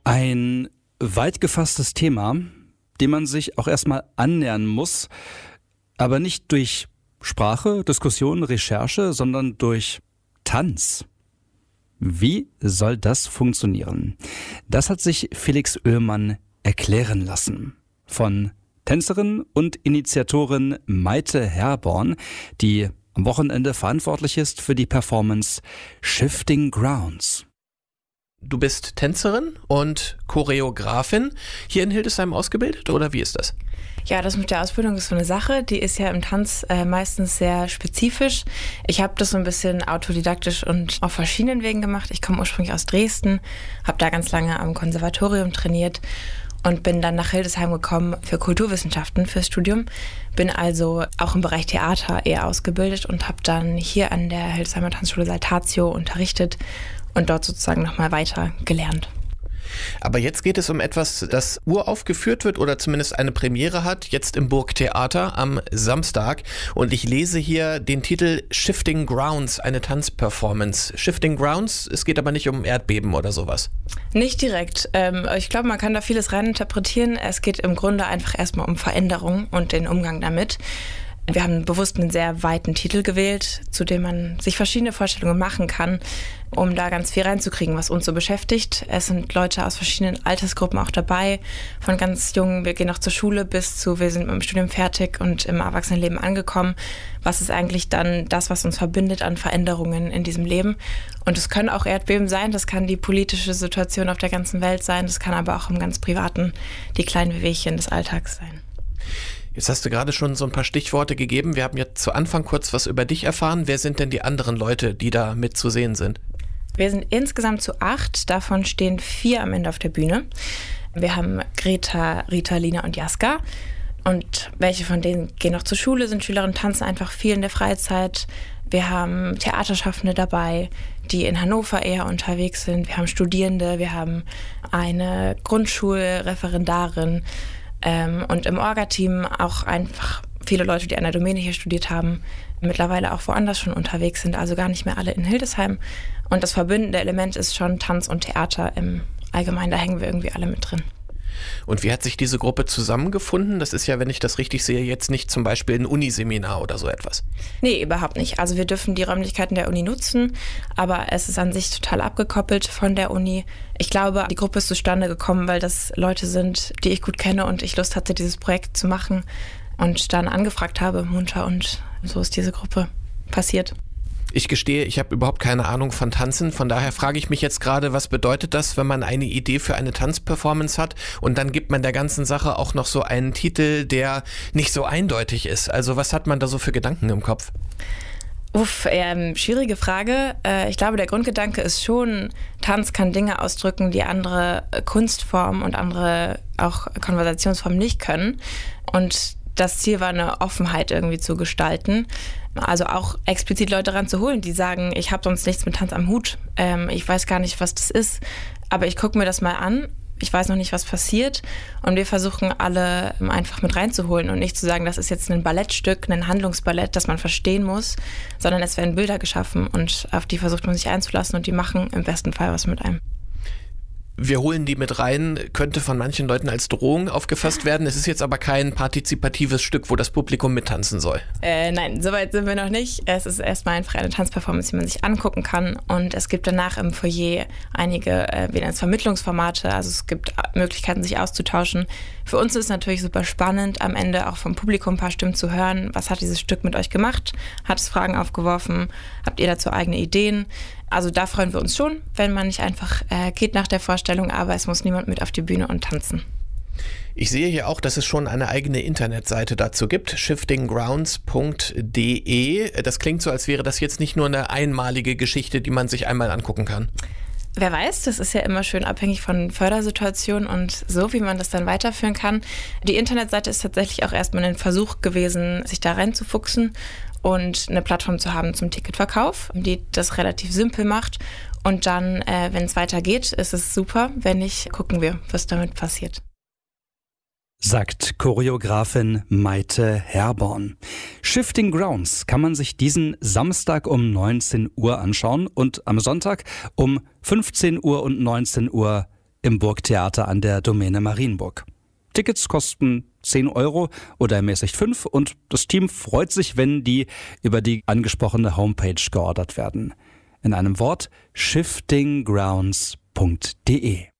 Ein weit gefasstes Thema, dem man sich auch erstmal annähern muss, aber nicht durch Sprache, Diskussion, Recherche, sondern durch Tanz. Wie soll das funktionieren? Das hat sich Felix Oehlmann erklären lassen von Tänzerin und Initiatorin Maite Herborn, die am Wochenende verantwortlich ist für die Performance Shifting Grounds. Du bist Tänzerin und Choreografin hier in Hildesheim ausgebildet, oder wie ist das? Ja, das mit der Ausbildung ist so eine Sache, die ist ja im Tanz meistens sehr spezifisch. Ich habe das so ein bisschen autodidaktisch und auf verschiedenen Wegen gemacht. Ich komme ursprünglich aus Dresden, habe da ganz lange am Konservatorium trainiert und bin dann nach Hildesheim gekommen für Kulturwissenschaften, fürs Studium. Bin also auch im Bereich Theater eher ausgebildet und habe dann hier an der Hildesheimer Tanzschule Saltatio unterrichtet und dort sozusagen nochmal weiter gelernt. Aber jetzt geht es um etwas, das uraufgeführt wird oder zumindest eine Premiere hat, jetzt im Burgtheater am Samstag. Und ich lese hier den Titel Shifting Grounds, eine Tanzperformance. Shifting Grounds, es geht aber nicht um Erdbeben oder sowas. Nicht direkt. Ich glaube, man kann da vieles reininterpretieren. Es geht im Grunde einfach erstmal um Veränderung und den Umgang damit. Wir haben bewusst einen sehr weiten Titel gewählt, zu dem man sich verschiedene Vorstellungen machen kann, um da ganz viel reinzukriegen, was uns so beschäftigt. Es sind Leute aus verschiedenen Altersgruppen auch dabei, von ganz jungen, wir gehen noch zur Schule, bis zu, wir sind mit dem Studium fertig und im Erwachsenenleben angekommen. Was ist eigentlich dann das, was uns verbindet an Veränderungen in diesem Leben? Und es können auch Erdbeben sein, das kann die politische Situation auf der ganzen Welt sein, das kann aber auch im ganz Privaten die kleinen Wehwehchen des Alltags sein. Jetzt hast du gerade schon so ein paar Stichworte gegeben. Wir haben ja zu Anfang kurz was über dich erfahren. Wer sind denn die anderen Leute, die da mit zu sehen sind? Wir sind insgesamt zu 8, davon stehen 4 am Ende auf der Bühne. Wir haben Greta, Rita, Lina und Jaska. Und welche von denen gehen noch zur Schule, sind Schülerinnen, tanzen einfach viel in der Freizeit. Wir haben Theaterschaffende dabei, die in Hannover eher unterwegs sind. Wir haben Studierende, wir haben eine Grundschulreferendarin. Und im Orga-Team auch einfach viele Leute, die an der Domäne hier studiert haben, mittlerweile auch woanders schon unterwegs sind, also gar nicht mehr alle in Hildesheim. Und das verbindende Element ist schon Tanz und Theater im Allgemeinen, da hängen wir irgendwie alle mit drin. Und wie hat sich diese Gruppe zusammengefunden? Das ist ja, wenn ich das richtig sehe, jetzt nicht zum Beispiel ein Uniseminar oder so etwas. Nee, überhaupt nicht. Also wir dürfen die Räumlichkeiten der Uni nutzen, aber es ist an sich total abgekoppelt von der Uni. Ich glaube, die Gruppe ist zustande gekommen, weil das Leute sind, die ich gut kenne und ich Lust hatte, dieses Projekt zu machen und dann angefragt habe, munter, und so ist diese Gruppe passiert. Ich gestehe, ich habe überhaupt keine Ahnung von Tanzen, von daher frage ich mich jetzt gerade, was bedeutet das, wenn man eine Idee für eine Tanzperformance hat und dann gibt man der ganzen Sache auch noch so einen Titel, der nicht so eindeutig ist. Also was hat man da so für Gedanken im Kopf? Schwierige Frage. Ich glaube, der Grundgedanke ist schon, Tanz kann Dinge ausdrücken, die andere Kunstformen und andere auch Konversationsformen nicht können. Und das Ziel war, eine Offenheit irgendwie zu gestalten. Also auch explizit Leute ranzuholen, die sagen, ich habe sonst nichts mit Tanz am Hut. Ich weiß gar nicht, was das ist, aber ich gucke mir das mal an. Ich weiß noch nicht, was passiert. Und wir versuchen alle einfach mit reinzuholen und nicht zu sagen, das ist jetzt ein Ballettstück, ein Handlungsballett, das man verstehen muss, sondern es werden Bilder geschaffen und auf die versucht man sich einzulassen und die machen im besten Fall was mit einem. Wir holen die mit rein, könnte von manchen Leuten als Drohung aufgefasst werden. Es ist jetzt aber kein partizipatives Stück, wo das Publikum mittanzen soll. Nein, soweit sind wir noch nicht. Es ist erstmal einfach eine Tanzperformance, die man sich angucken kann. Und es gibt danach im Foyer einige Vermittlungsformate. Also es gibt Möglichkeiten, sich auszutauschen. Für uns ist es natürlich super spannend, am Ende auch vom Publikum ein paar Stimmen zu hören. Was hat dieses Stück mit euch gemacht? Hat es Fragen aufgeworfen? Habt ihr dazu eigene Ideen? Also da freuen wir uns schon, wenn man nicht einfach geht nach der Vorstellung, aber es muss niemand mit auf die Bühne und tanzen. Ich sehe hier auch, dass es schon eine eigene Internetseite dazu gibt, shiftinggrounds.de. Das klingt so, als wäre das jetzt nicht nur eine einmalige Geschichte, die man sich einmal angucken kann. Wer weiß, das ist ja immer schön abhängig von Fördersituationen und so, wie man das dann weiterführen kann. Die Internetseite ist tatsächlich auch erstmal ein Versuch gewesen, sich da reinzufuchsen und eine Plattform zu haben zum Ticketverkauf, die das relativ simpel macht. Und dann, wenn es weitergeht, ist es super. Wenn nicht, gucken wir, was damit passiert. Sagt Choreografin Maite Herborn. Shifting Grounds kann man sich diesen Samstag um 19 Uhr anschauen und am Sonntag um 15 Uhr und 19 Uhr im Burgtheater an der Domäne Marienburg. Tickets kosten 10 € oder ermäßigt 5 und das Team freut sich, wenn die über die angesprochene Homepage geordert werden. In einem Wort: shiftinggrounds.de.